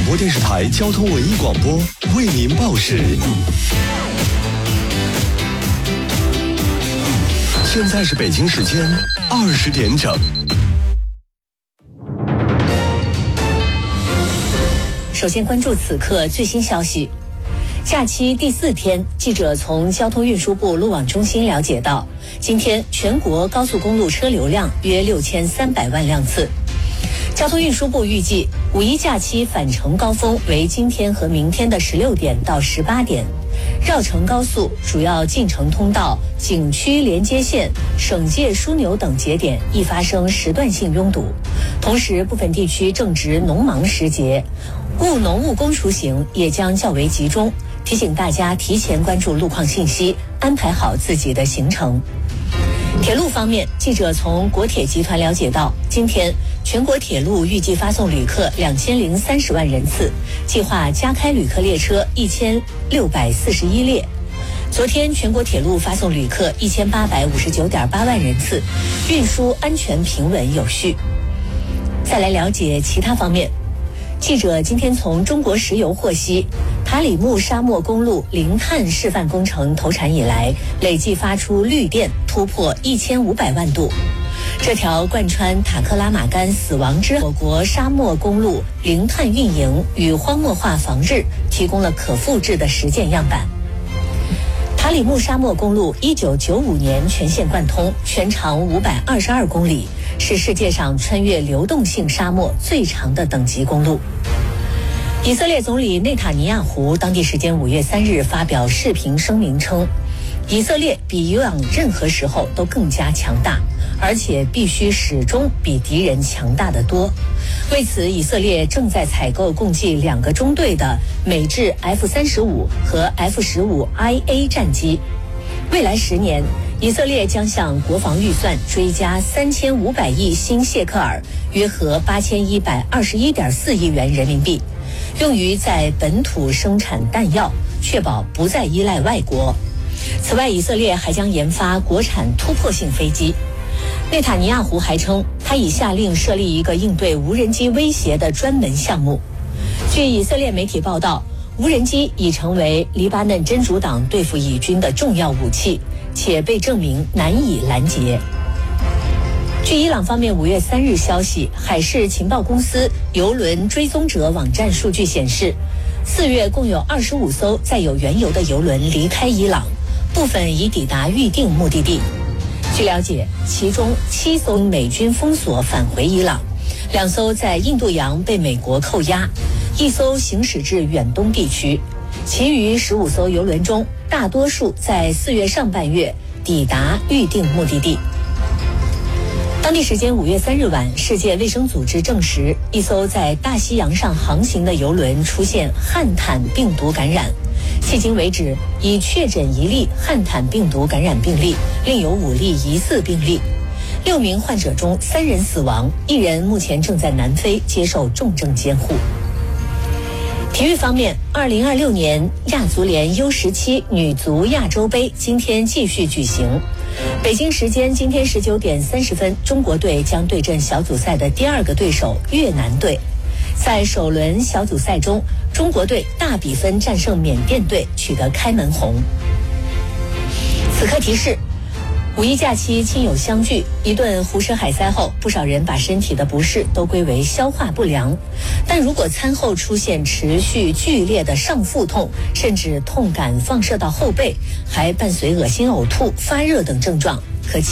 播电视台交通文艺广播为您报时。现在是北京时间20点整。 首先关注此刻最新消息。假期第4天，记者从交通运输部路网中心了解到，今天全国高速公路车流量约6300万辆次。交通运输部预计，5一假期返程高峰为今天和明天的16点到18点。绕城高速主要进城通道、景区连接线、省界枢纽等节点易发生时段性拥堵，同时部分地区正值农忙时节，务农务工出行也将较为集中，提醒大家提前关注路况信息，安排好自己的行程。铁路方面，记者从国铁集团了解到，今天全国铁路预计发送旅客2030万人次，计划加开旅客列车1641列。昨天全国铁路发送旅客1859.8万人次，运输安全平稳有序。再来了解其他方面，记者今天从中国石油获悉，塔里木沙漠公路零碳示范工程投产以来，累计发出绿电突破1500万度。这条贯穿塔克拉玛干死亡之我国沙漠公路零碳运营与荒漠化防治提供了可复制的实践样板。塔里木沙漠公路1995年全线贯通，全长522公里，是世界上穿越流动性沙漠最长的等级公路。以色列总理内塔尼亚胡当地时间5月3日发表视频声明称，以色列比以往任何时候都更加强大，而且必须始终比敌人强大得多。为此，以色列正在采购共计2个中队的美制 F-35和 F-15IA 战机。未来10年，以色列将向国防预算追加3500亿新谢克尔，约合8121.4亿元人民币，用于在本土生产弹药，确保不再依赖外国。此外，以色列还将研发国产突破性飞机。内塔尼亚胡还称，他已下令设立一个应对无人机威胁的专门项目。据以色列媒体报道，无人机已成为黎巴嫩真主党对付以军的重要武器，且被证明难以拦截。据伊朗方面5月3日消息，海事情报公司油轮追踪者网站数据显示，4月共有25艘载有原油的油轮离开伊朗，部分已抵达预定目的地。据了解，其中7艘美军封锁返回伊朗，2艘在印度洋被美国扣押，1艘行驶至远东地区，其余15艘油轮中，大多数在4月上半月抵达预定目的地。当地时间5月3日晚，世界卫生组织证实，1艘在大西洋上航行的油轮出现汉坦病毒感染。迄今为止，已确诊1例汉坦病毒感染病例，另有5例疑似病例。6名患者中3人死亡，1人目前正在南非接受重症监护。体育方面，2026年亚足联 U17 女足亚洲杯今天继续举行。北京时间今天19点30分，中国队将对阵小组赛的第2个对手越南队。在首轮小组赛中，中国队大比分战胜缅甸队，取得开门红。此刻提示，5一假期亲友相聚，一顿胡吃海塞后，不少人把身体的不适都归为消化不良。但如果餐后出现持续剧烈的上腹痛，甚至痛感放射到后背，还伴随恶心、呕吐、发热等症状，